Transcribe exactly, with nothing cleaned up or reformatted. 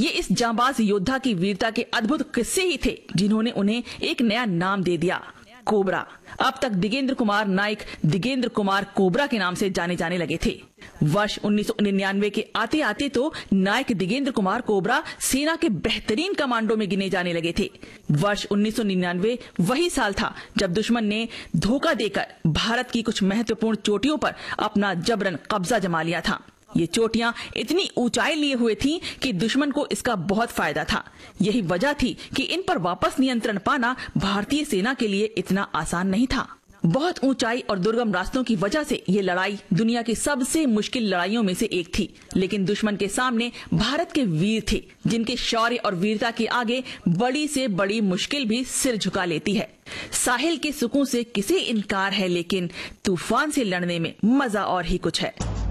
ये इस जांबाज योद्धा की वीरता के अद्भुत किस्से ही थे जिन्होंने उन्हें एक नया नाम दे दिया, कोबरा। अब तक दिगेंद्र कुमार नाइक दिगेंद्र कुमार कोबरा के नाम से जाने जाने लगे थे। वर्ष उन्नीस सौ निन्यानवे के आते आते तो नायक दिगेंद्र कुमार कोबरा सेना के बेहतरीन कमांडो में गिने जाने लगे थे। वर्ष उन्नीस सौ निन्यानवे वही साल था जब दुश्मन ने धोखा देकर भारत की कुछ महत्वपूर्ण चोटियों पर अपना जबरन कब्जा जमा लिया था। ये चोटियां इतनी ऊंचाई लिए हुए थीं कि दुश्मन को इसका बहुत फायदा था। यही वजह थी कि इन पर वापस नियंत्रण पाना भारतीय सेना के लिए इतना आसान नहीं था। बहुत ऊंचाई और दुर्गम रास्तों की वजह से ये लड़ाई दुनिया की सबसे मुश्किल लड़ाइयों में से एक थी। लेकिन दुश्मन के सामने भारत के वीर थे, जिनके शौर्य और वीरता के आगे बड़ी से बड़ी मुश्किल भी सिर झुका लेती है। साहिल के सुकून से किसे इनकार है, लेकिन तूफान से लड़ने में मजा और ही कुछ है।